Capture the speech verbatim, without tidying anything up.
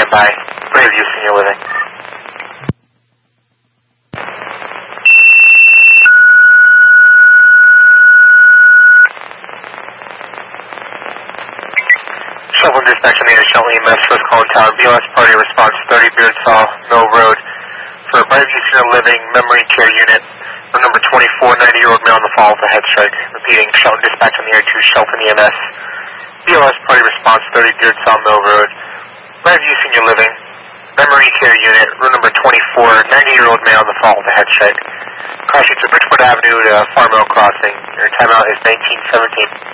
standby. Brave you, senior living. Shuffle dispatch on the air, Shuffle E M S, first call in tower, B L S party response, thirty Beardsall, Mill Road, for Brightsview Senior Living Memory Care Unit, room number twenty-four, ninety-year-old male on the fall of a head strike. Repeating, Shuffle dispatch on the air to Shuffle E M S, B L S party response, thirty Beardsall, Mill Road, Brightsview Senior Living Memory Care Unit, room number twenty-four, ninety-year-old male on the fall of a head strike. Crossing to Bridgeport Avenue to Farmville Crossing. Your timeout is nineteen seventeen.